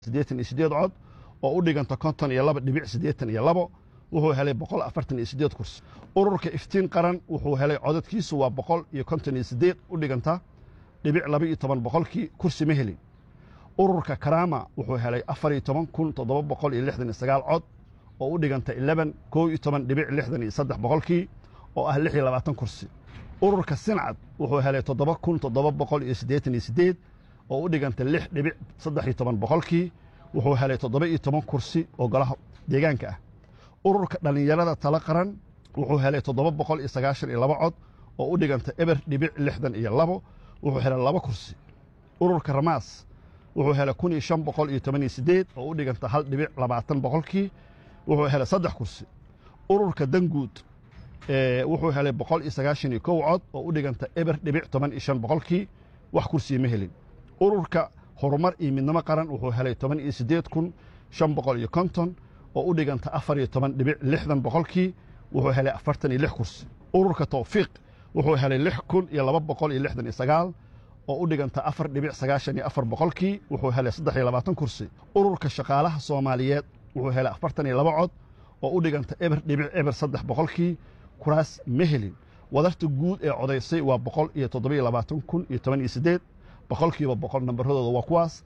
88 cod oo u dhiganta 52.82 wuxuu helay 148 kursi. Ururka Iftiin Qaran wuxuu helay codadkiisu waa 158 u dhiganta 12% kursi ma helin. Ururka Karaama wuxuu helay 14,769 cod oo u dhiganta 11.63% oo ah 26 kursi. Ururka Sincad wuxuu helay 7,788 oo u dhiganta 6.13% wuxuu helay 17 kursi oo golaha deegaanka ah. Ururka Dhalinyarada Talo Qaran wuxuu helay 792 cod oo u dhiganta 0.62 wuxuu helay 2 kursi. Ururka Ramaas wuxuu helay 1518 oo u dhiganta 1.20% wuxuu helay 3 kursi. Ururka Danguud wuxuu helay 191 cod oo u dhiganta 0.15% wax kursi ma helin. Ururka Horumar iyo Midnimo Qaran wuxuu helay 18,550 oo u dhiganta 14.60% wuxuu helay 46 kursi. Ururka Tawfiiq wuxuu helay 6,269 oo u dhiganta 4.94% wuxuu helay 23 kursi. Ururka Shaqaalaha Soomaaliyeed wuxuu helay 42 cod oo u dhiganta 0.03% kuraas ma helin. Wadarta guud ee codaysay waa 127,018 boqolkiiba boqol nambaradooda waa kuwaas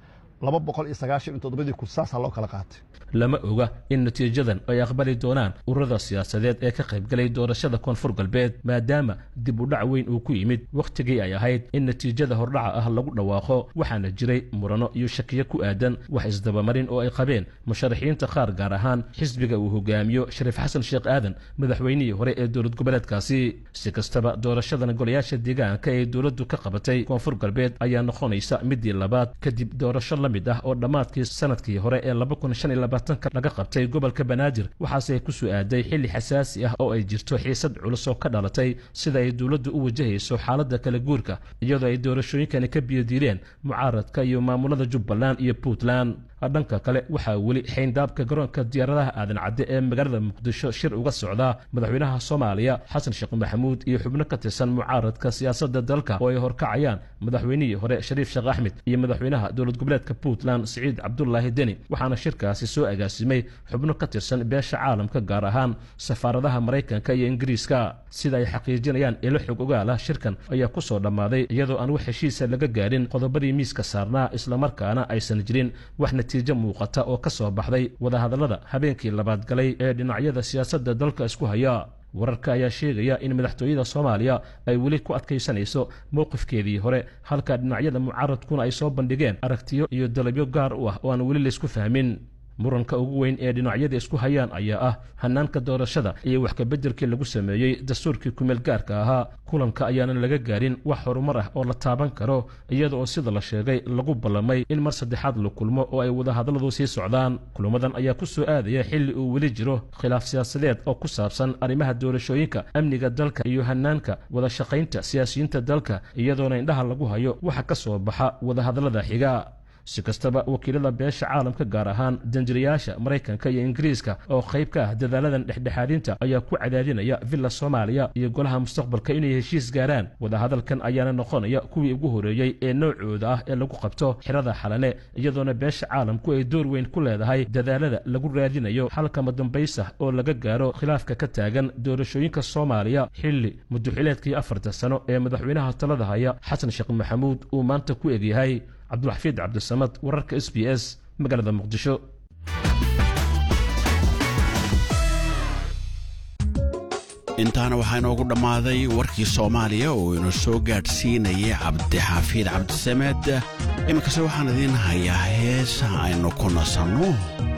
297 kursaas loo kala qaatay. lama oga in natiijadan ay aqbali doonaan ururada siyaasadeed ee ka qayb galay doorashada Koonfur Galbeed maadaama dib u dhac weyn uu ku yimid waqtigii ay ahayd in natiijada hordhaca ah lagu dhawaaqo waxaana jiray murano iyo shakiyo ku aadan wax isdabamarin oo ay qabeen musharaxiinta qaar gaar ahaan xisbiga uu hogaamiyo Shariif Xasan Sheekh Aadan madaxweynihii hore ee dowlad goboleedkaasi. Si kastaba doorashadan golayaasha deegaanka ee dowladdu ka qabatay Koonfur Galbeed ayaa noqonaysa midii labaad kadib doorasho la mid ah oo dhamaadkii sanadkii hore ee 2025 laga qabtay gobolka Banaadir waxaase ku soo aaday xilli xasaasi ah oo ay jirto xiisad culus oo ka dhalatay sida ay dawladdu u wajahayso xaaladda kala guurka iyadoo ay doorashooyinkani ka biyadiireen mucaaradka iyo maamulada Jubbaland iyo Puntland. dhanka kale waxaa weli xeyndaabka garoonka diyaaradaha aadan cadde ee magaalada Muqdisho shir uga socda madaxweynaha Soomaaliya Xasan Sheekh Maxamuud iyo xubno ka tirsan mucaaradka siyaasadda dalka oo ay horkacayaan madaxweynihii hore Shariif Sheekh Axmed iyo madaxweynaha dowlad goboleedka Puntland Siciid Cabdullaahi Deni waxaana shirkaasi soo agaasimay xubno ka tirsan beesha caalamka gaar ahaan safaaradaha Mareykanka iyo Ingiriiska. sida ay xaqiijinayaan ilo xog ogaal ah shirkan ayaa ku soo dhamaaday iyadoo aan wax heshiis laga gaarin qodobadii miiska saarnaa isla markaana aysan jirin wax natiijo muuqata oo ka soo baxday wadahadallada habeenkii labaad galay ee dhinacyada siyaasadda dalka isku haya. wararka ayaa sheegaya in madaxtooyada Soomaaliya ay weli ku adkaysanayso mowqifkeedii hore halka dhinacyada mucaaradkuna ay soo bandhigeen aragtiyo iyo dalabyo gaar u ah oo aan weli la isku fahmin. muranka ugu weyn ee dhinacyada isku hayaan ayaa ah hanaanka doorashada iyo wax ka bedelkii lagu sameeyay dastuurkii kumeel gaarka ahaa. kulanka ayaana laga gaarin wax horumar ah oo la taaban karo iyada oo sida la sheegay lagu ballamay in mar saddexaad la kulmo oo ay wadahadalladu sii socdaan. kulamadan ayaa ku soo aadaya xilli uu weli jiro khilaaf siyaasadeed oo ku saabsan arrimaha doorashooyinka, amniga dalka iyo hanaanka wada shaqaynta siyaasiyiinta dalka iyadoona indhaha lagu hayo waxa ka soo baxa wadahadallada xiga. si kastaba wakiilada beesha caalamka gaar ahaan danjirayaasha Mareykanka iyo Ingiriiska oo qayb ka ah dadaaladan dhexdhexaadinta ayaa ku cadaadinaya Villa Soomaaliya iyo golaha mustaqbalka inay heshiis gaaraan. wadahadalkan ayaana noqonaya kuwii ugu horeeyay ee noocooda ah ee lagu qabto xirada Xalane iyadoona beesha caalamku ay door weyn ku leedahay dadaalada lagu raadinayo xalka madambaysa oo laga gaaro khilaafka ka taagan doorashooyinka Soomaaliya xilli muddaxileedkii 4 sano ee madaxweynaha talada haya Xasan Sheekh Maxamuud uu maanta ku egyahay. Cabdulxafiid Cabdisamad wararka SBS magaalada Muqdisho. intaana waxaa inoogu dhammaaday warkii Soomaaliya oo inoo soo gaadhsiinayay Cabdixafiid Cabdisamad. iminkase waxaan idiin hayaa heesa aynu ku nasanno.